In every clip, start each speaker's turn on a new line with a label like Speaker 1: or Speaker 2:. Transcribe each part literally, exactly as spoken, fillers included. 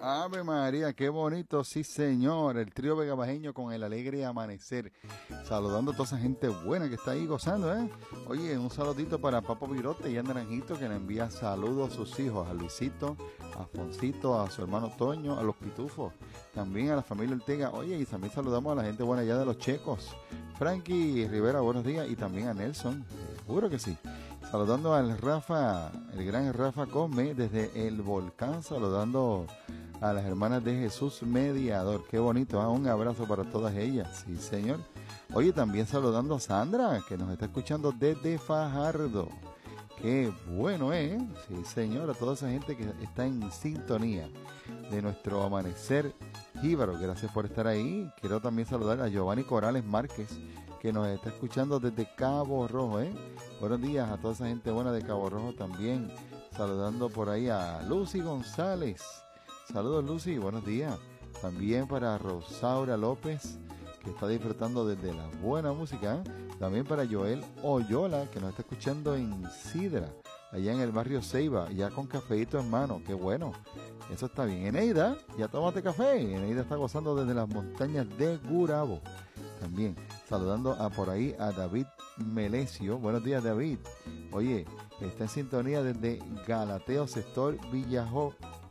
Speaker 1: Ave María, qué bonito, sí señor, el trío vegabajeño con el alegre amanecer, saludando a toda esa gente buena que está ahí gozando, ¿eh? Oye, un saludito para Papo Virote y a Naranjito, que le envía saludos a sus hijos, a Luisito, a Afoncito, a su hermano Toño, a los Pitufos, también a la familia Ortega. Oye, y también saludamos a la gente buena allá de los Checos, Frankie Rivera, buenos días, y también a Nelson, seguro que sí. Saludando al Rafa, el gran Rafa Come desde el volcán, saludando a las hermanas de Jesús Mediador. Qué bonito, ¿eh? Un abrazo para todas ellas, sí señor. Oye, también saludando a Sandra, que nos está escuchando desde Fajardo. Qué bueno, ¿eh? Sí señor, a toda esa gente que está en sintonía de nuestro amanecer jíbaro. Gracias por estar ahí. Quiero también saludar a Giovanni Corales Márquez, que nos está escuchando desde Cabo Rojo, ¿eh? Buenos días a toda esa gente buena de Cabo Rojo también. Saludando por ahí a Lucy González. Saludos, Lucy, buenos días. También para Rosaura López, que está disfrutando desde la buena música. También para Joel Oyola, que nos está escuchando en Sidra, allá en el barrio Ceiba, ya con cafeíto en mano. Qué bueno, eso está bien. Eneida, ya tómate café. Eneida está gozando desde las montañas de Gurabo. También saludando a por ahí a David Melesio. Buenos días, David. Oye, está en sintonía desde Galateo, sector Villajo.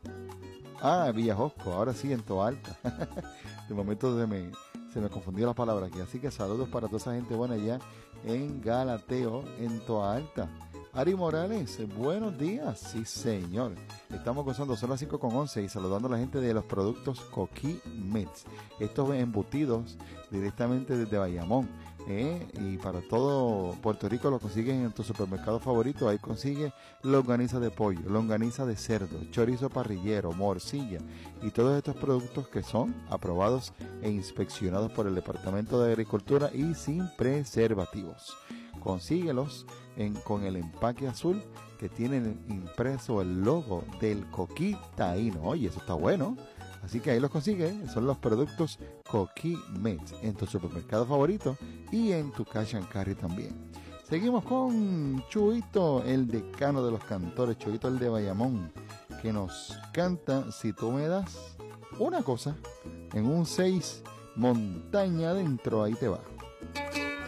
Speaker 1: Ah, Villajosco, ahora sí, en Toalta. De momento se me, se me confundió la palabra aquí. Así que saludos para toda esa gente buena allá en Galateo, en Toalta. Ari Morales, buenos días. Sí, señor. Estamos gozando, son las cinco con once y saludando a la gente de los productos Coquí Mets. Estos embutidos directamente desde Bayamón. ¿eh? Y para todo Puerto Rico lo consigues en tu supermercado favorito. Ahí consigues longaniza de pollo, longaniza de cerdo, chorizo parrillero, morcilla y todos estos productos que son aprobados e inspeccionados por el Departamento de Agricultura y sin preservativos. Consíguelos en, con el empaque azul que tienen impreso el logo del Coquí Taíno. Oye, eso está bueno. Así que ahí los consigues. Son los productos Coquí Mets en tu supermercado favorito y en tu cash and carry también. Seguimos con Chuito, el decano de los cantores, Chuito el de Bayamón, que nos canta Si tú me das una cosa, en un seis, montaña adentro, ahí te va.